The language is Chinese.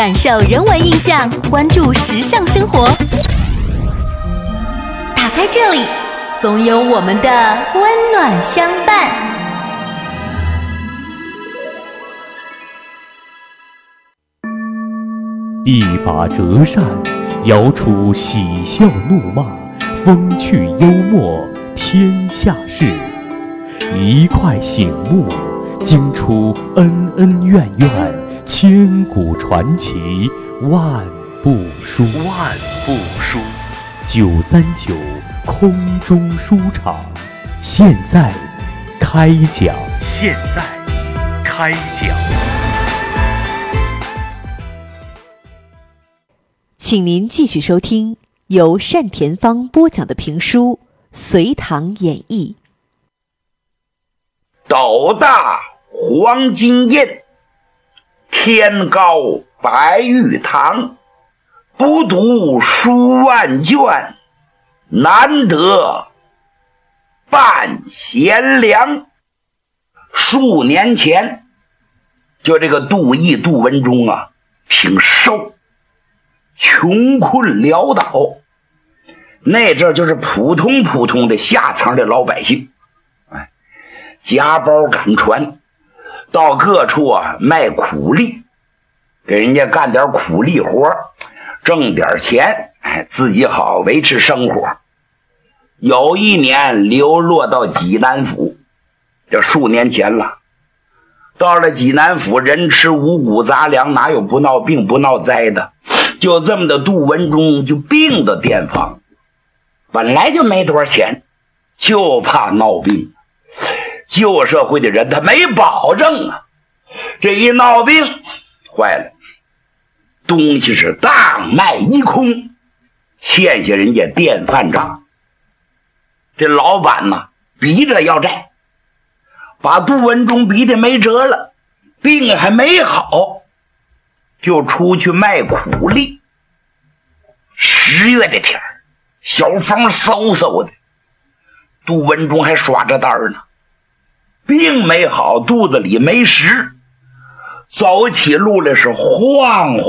感受人文印象，关注时尚生活。打开这里，总有我们的温暖相伴。 一把折扇，摇出喜笑怒骂，风趣幽默，天下事。一块醒目，惊出恩恩怨怨，千古传奇，万部书。939空中书场，现在开讲。 请您继续收听由单田芳播讲的评书《隋唐演义》。 斗大黄金印，天高白玉堂。不读书万卷，难得半贤良。数年前，就这个杜毅、杜文忠啊，挺瘦，穷困潦倒，那阵就是普通的下层的老百姓，夹包赶船，到各处啊卖苦力，给人家干点苦力活，挣点钱，自己好维持生活。有一年流落到济南府，这数年前了。到了济南府，人吃五谷杂粮，哪有不闹病不闹灾的？就这么的杜文忠就病的殿方，本来就没多少钱，就怕闹病。旧社会的人他没保证啊，这一闹病坏了，东西是大卖一空，欠下人家店饭账。这老板呢逼着要债，把杜文忠逼得没辙了，病还没好，就出去卖苦力。10月的天儿，小风嗖嗖的，杜文忠还耍着单呢，病没好，肚子里没食，走起路来是晃晃